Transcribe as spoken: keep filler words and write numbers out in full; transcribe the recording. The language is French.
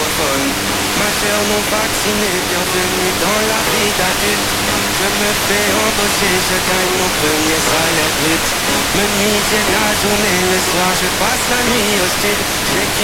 francophone. Majeur non vacciné, bienvenue dans la vie d'adulte. Je me fais embaucher, je gagne mon premier salaire brut. Menuisier la journée, le soir je passe la nuit au stud. J'ai